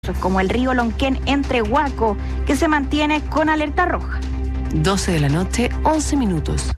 como el río Lonquén entre Huaco, que se mantiene con alerta roja. 12 de la noche, 11 minutos.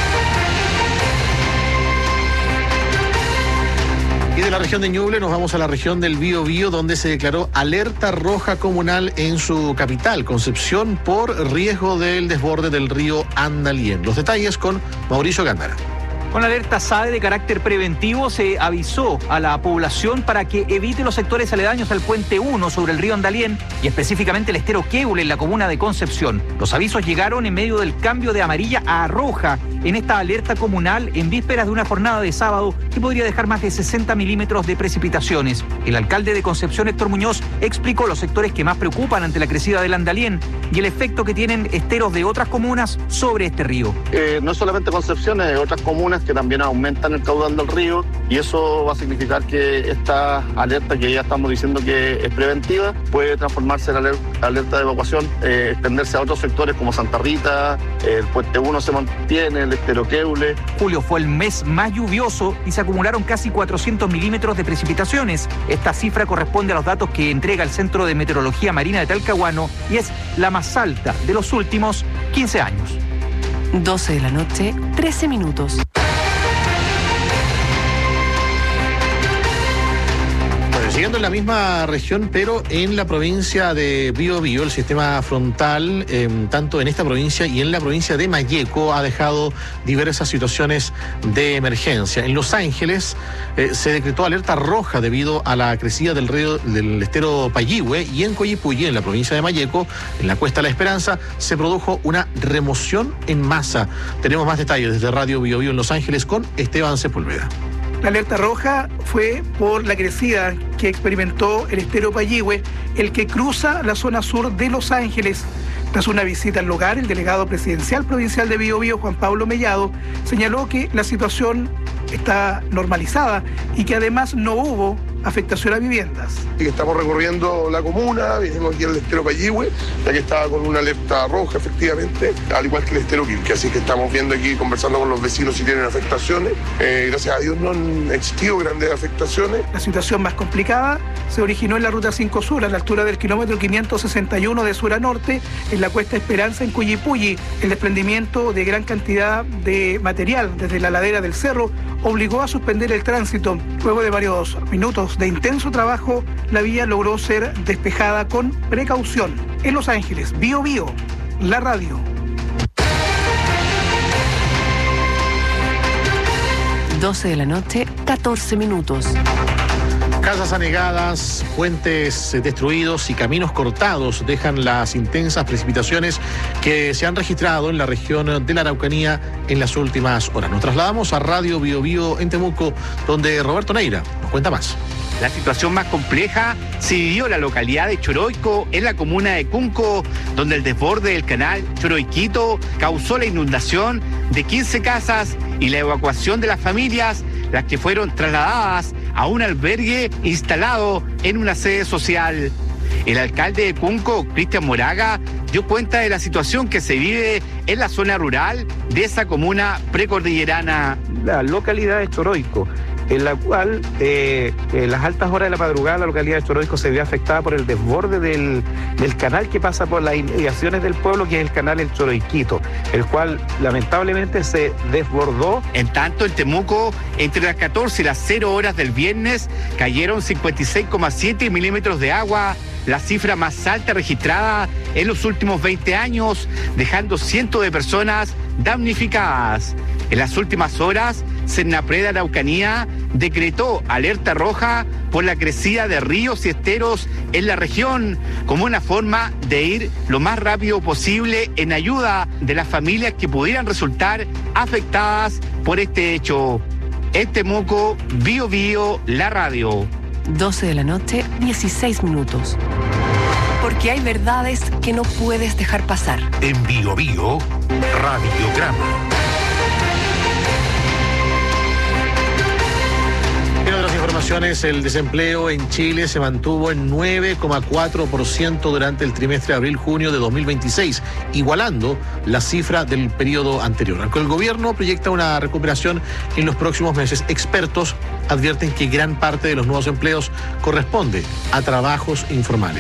Y de la región de Ñuble nos vamos a la región del Biobío, donde se declaró alerta roja comunal en su capital, Concepción, por riesgo del desborde del río Andalién. Los detalles con Mauricio Gándara. Con alerta SADE de carácter preventivo se avisó a la población para que evite los sectores aledaños al puente 1 sobre el río Andalién y específicamente el estero Queule en la comuna de Concepción. Los avisos llegaron en medio del cambio de amarilla a roja en esta alerta comunal en vísperas de una jornada de sábado que podría dejar más de 60 milímetros de precipitaciones. El alcalde de Concepción, Héctor Muñoz, explicó los sectores que más preocupan ante la crecida del Andalién y el efecto que tienen esteros de otras comunas sobre este río. No es solamente Concepción, hay otras comunas que también aumentan el caudal del río y eso va a significar que esta alerta, que ya estamos diciendo que es preventiva, puede transformarse en alerta de evacuación, extenderse a otros sectores como Santa Rita, el puente 1 se mantiene, el estero Queule. Julio fue el mes más lluvioso y se acumularon casi 400 milímetros de precipitaciones. Esta cifra corresponde a los datos que entrega el Centro de Meteorología Marina de Talcahuano y es la más alta de los últimos 15 años. 12 de la noche, 13 minutos. Siguiendo en la misma región, pero en la provincia de Biobío, el sistema frontal, tanto en esta provincia y en la provincia de Malleco, ha dejado diversas situaciones de emergencia. En Los Ángeles se decretó alerta roja debido a la crecida del río del estero Payihue, y en Coyipulli, en la provincia de Malleco, en la Cuesta La Esperanza, se produjo una remoción en masa. Tenemos más detalles desde Radio Biobío en Los Ángeles con Esteban Sepúlveda. La alerta roja fue por la crecida que experimentó el estero Payihue, el que cruza la zona sur de Los Ángeles. Tras una visita al lugar, el delegado presidencial provincial de Biobío, Juan Pablo Mellado, señaló que la situación está normalizada y que además no hubo afectación a viviendas. Estamos recorriendo la comuna, vinimos aquí al estero Payihue, ya que estaba con una alerta roja, efectivamente, al igual que el estero Quilque, así que estamos viendo aquí, conversando con los vecinos si tienen afectaciones. Gracias a Dios no han existido grandes afectaciones. La situación más complicada se originó en la Ruta 5 Sur, a la altura del kilómetro 561 de sur a norte, en la Cuesta Esperanza, en Coyipulli. El desprendimiento de gran cantidad de material desde la ladera del cerro obligó a suspender el tránsito. Luego de varios minutos de intenso trabajo, la vía logró ser despejada con precaución. En Los Ángeles, Biobío, la radio. Doce de la noche, 14 minutos. Casas anegadas, puentes destruidos y caminos cortados dejan las intensas precipitaciones que se han registrado en la región de la Araucanía en las últimas horas. Nos trasladamos a Radio Biobío en Temuco, donde Roberto Neira nos cuenta más. La situación más compleja se vivió en la localidad de Choroico, en la comuna de Cunco, donde el desborde del canal Choroiquito causó la inundación de 15 casas y la evacuación de las familias, las que fueron trasladadas a un albergue instalado en una sede social. El alcalde de Cunco, Cristian Moraga, dio cuenta de la situación que se vive en la zona rural de esa comuna precordillerana. La localidad de Choroico, en la cual en las altas horas de la madrugada la localidad de Choroico se vio afectada por el desborde del canal que pasa por las inmediaciones del pueblo, que es el canal El Choroiquito, el cual lamentablemente se desbordó. En tanto, en Temuco, entre las 14 y las 0 horas del viernes, cayeron 56,7 milímetros de agua, la cifra más alta registrada en los últimos 20 años, dejando cientos de personas damnificadas. En las últimas horas, Senapred Araucanía decretó alerta roja por la crecida de ríos y esteros en la región, como una forma de ir lo más rápido posible en ayuda de las familias que pudieran resultar afectadas por este hecho. En Temuco, Biobío, la radio. 12 de la noche, 16 minutos. Porque hay verdades que no puedes dejar pasar. En Biobío, Radiograma. En otras informaciones informaciones, el desempleo en Chile se mantuvo en 9,4% durante el trimestre de abril-junio de 2026, igualando la cifra del periodo anterior. Aunque el gobierno proyecta una recuperación en los próximos meses, expertos advierten que gran parte de los nuevos empleos corresponde a trabajos informales.